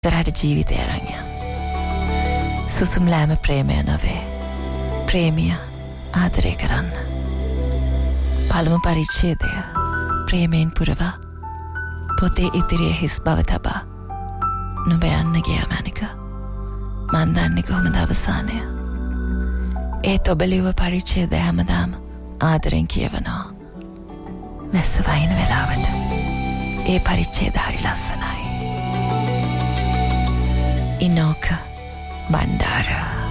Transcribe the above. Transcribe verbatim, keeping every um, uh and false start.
ඉස්සරහට ජීවිතය අරන් යන්න. සුසුම් ලෑම ප්‍රේමය නොවේ. ප්‍රේමිය ආදරය කරන්න. පළමු පරිච්ඡේදය ප්‍රේමයෙන් පුරවා පොතේ ඉදිරියේ හිස් බව තබා නුඹ යන්න ගියා මැනික. මන් දන්නේ කොහොමද අවසානය? ඒත් ඔබ ලිව්ව පරිච්ඡේදය හැමදාම ආදරෙන් කියවනවා. වැස්ස වහින වෙලාවට ඒ පරිච්ඡේද හරි ලස්සනයි. ඉනෝක බණ්ඩාර